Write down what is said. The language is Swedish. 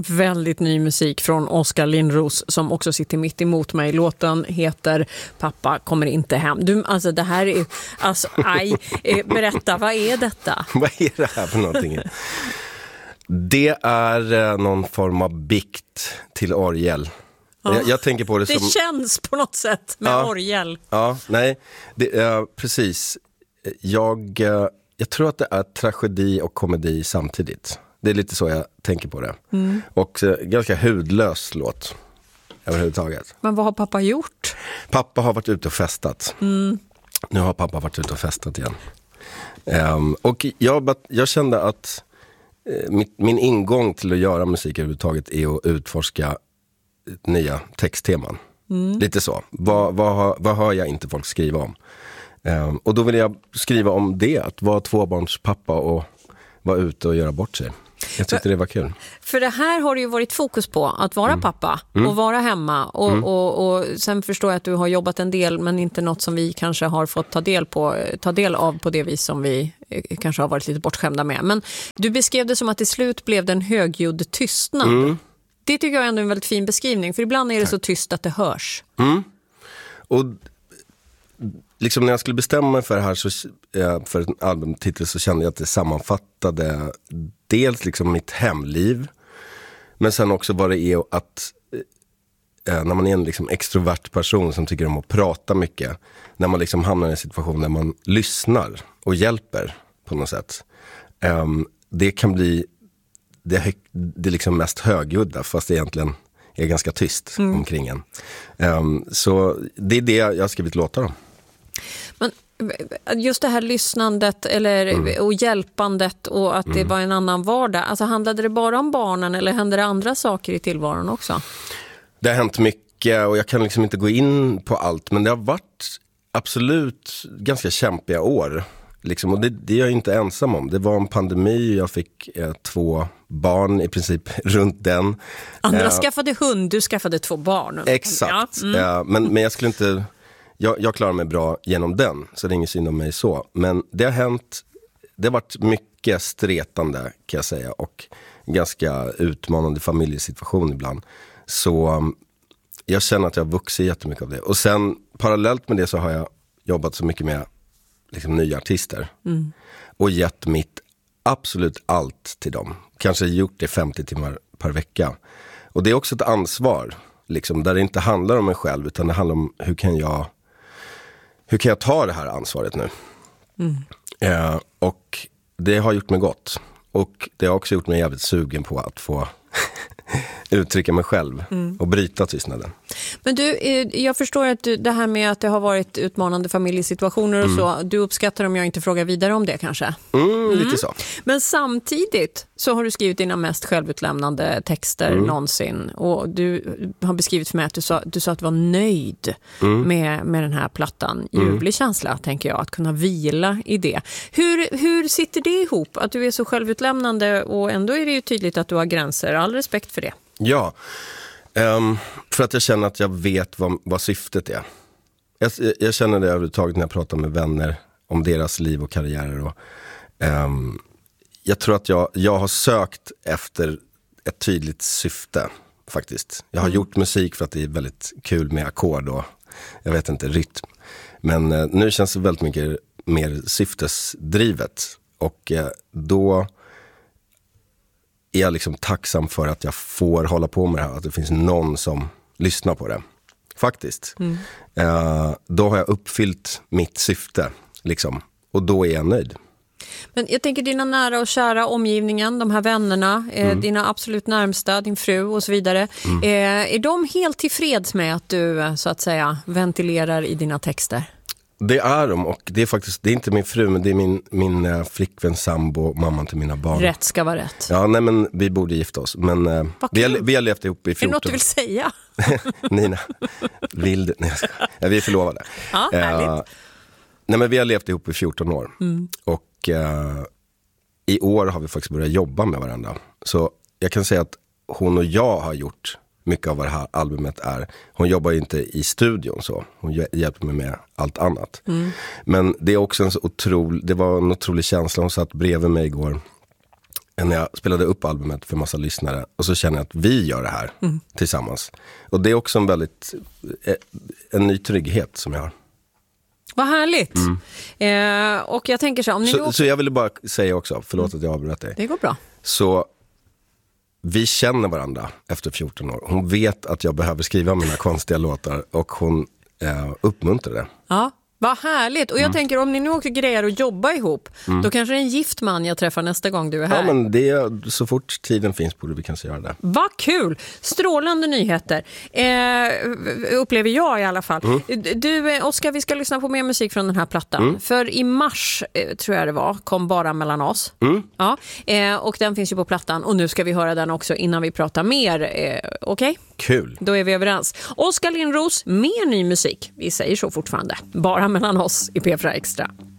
väldigt ny musik från Oskar Lindros som också sitter mitt emot mig. Låten heter Pappa kommer inte hem. Du, alltså det här är... Alltså, berätta, vad är detta? Vad är det här för någonting? Det är någon form av bikt till orgel. Jag tänker på det som... Det känns på något sätt med orgel. Ja, nej. Precis. Jag tror att det är tragedi och komedi samtidigt. Det är lite så jag tänker på det. Och ganska hudlös låt överhuvudtaget. Men vad har pappa gjort? Pappa har varit ute och festat. Nu har pappa varit ute och festat igen. Och jag kände att min ingång till att göra musik överhuvudtaget är att utforska nya textteman. Lite så. Vad hör jag inte folk skriva om? Och då vill jag skriva om det, att vara tvåbarnspappa och vara ute och göra bort sig. Jag tyckte det var kul. För det här har det ju varit fokus på, att vara pappa och vara hemma. Och sen förstår jag att du har jobbat en del, men inte något som vi kanske har fått ta del av på det vis som vi kanske har varit lite bortskämda med. Men du beskrev det som att till slut blev det en högljudd tystnad. Det tycker jag ändå är en väldigt fin beskrivning, för ibland är det så tyst att det hörs. Och liksom när jag skulle bestämma mig för det här för en albumtitel, så kände jag att det sammanfattade dels liksom mitt hemliv, men sen också vad det är att när man är en liksom extrovert person som tycker om att prata mycket, när man liksom hamnar i en situation där man lyssnar och hjälper på något sätt, det kan bli det liksom mest högljudda, fast det egentligen är ganska tyst omkring en. Så det är det jag har skrivit låtar om. Men just det här lyssnandet och hjälpandet och att det var en annan vardag. Alltså handlade det bara om barnen eller hände det andra saker i tillvaron också? Det har hänt mycket och jag kan liksom inte gå in på allt, men det har varit absolut ganska kämpiga år. Liksom, och det är jag inte ensam om. Det var en pandemi, jag fick 2 barn i princip runt den. Andra skaffade hund, du skaffade 2 barn. Exakt, men jag skulle inte... Jag klarar mig bra genom den, så det är ingen synd om mig så. Men det har hänt, det har varit mycket stretande kan jag säga, och ganska utmanande familjesituation ibland. Så jag känner att jag har vuxit jättemycket av det. Och sen parallellt med det så har jag jobbat så mycket med liksom nya artister. Och gett mitt absolut allt till dem. Kanske gjort det 50 timmar per vecka. Och det är också ett ansvar, liksom, där det inte handlar om mig själv, utan det handlar om hur kan jag ta det här ansvaret nu? Och det har gjort mig gott. Och det har också gjort mig jävligt sugen på att få uttrycka mig själv och bryta tystnaden. Men du, jag förstår att det här med att det har varit utmanande familjesituationer och så, du uppskattar om jag inte frågar vidare om det kanske? Lite så. Men samtidigt så har du skrivit dina mest självutlämnande texter någonsin, och du har beskrivit för mig att du sa att du var nöjd med den här plattan. Ljuvlig känsla, tänker jag, att kunna vila i det. Hur sitter det ihop? Att du är så självutlämnande och ändå är det ju tydligt att du har gränser. All respekt för det. Ja, för att jag känner att jag vet vad syftet är. Jag känner det överhuvudtaget när jag pratar med vänner om deras liv och karriärer. Och, jag tror att jag har sökt efter ett tydligt syfte faktiskt. Jag har gjort musik för att det är väldigt kul med ackord och jag vet inte, rytm. Men nu känns det väldigt mycket mer syftesdrivet. Och då är jag liksom tacksam för att jag får hålla på med det här. Att det finns någon som lyssnar på det. Faktiskt. Då har jag uppfyllt mitt syfte. Liksom. Och då är jag nöjd. Men jag tänker dina nära och kära omgivningen, de här vännerna, dina absolut närmsta, din fru och så vidare. Är de helt tillfreds med att du så att säga ventilerar i dina texter? Det är de, och det är faktiskt, det är inte min fru, men det är min flickvän, sambo, mamman till mina barn. Rätt ska vara rätt. Ja, nej, men vi borde gifta oss. Men vi har levt ihop i 14 år. Är det något du vill säga? Nina, vill du? Nej, vi är förlovade. Ja, härligt. Nej, men vi har levt ihop i 14 år. Och i år har vi faktiskt börjat jobba med varandra. Så jag kan säga att hon och jag har gjort mycket av vad det här albumet är. Hon jobbar ju inte i studion så. Hon hjälper mig med allt annat. Men det är också det var en otrolig känsla. Hon satt bredvid mig igår när jag spelade upp albumet för massa lyssnare. Och så känner jag att vi gör det här tillsammans. Och det är också en ny trygghet som jag har. Vad härligt. Och jag tänker så, om ni så jag ville bara säga också, förlåt att jag avbröt dig. Det går bra. Så vi känner varandra efter 14 år. Hon vet att jag behöver skriva mina konstiga låtar och hon uppmuntrar det. Ja. Vad härligt. Och jag tänker, om ni nu också grejer att jobba ihop, då kanske det är en gift man jag träffar nästa gång du är här. Ja, men det, så fort tiden finns borde vi kanske göra det. Vad kul! Strålande nyheter. Upplever jag i alla fall. Du, Oskar, vi ska lyssna på mer musik från den här plattan. För i mars, tror jag det var, kom Bara mellan oss. Ja, och den finns ju på plattan. Och nu ska vi höra den också innan vi pratar mer. Okej? Kul. Då är vi överens. Oskar Lindros, mer ny musik. Vi säger så fortfarande. Bara mellan oss i P4 Extra.